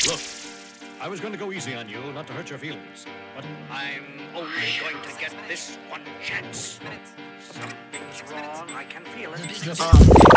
Look, I was going to go easy on you, not to hurt your feelings, but I'm only going to get this one chance. Something's wrong. I can feel it.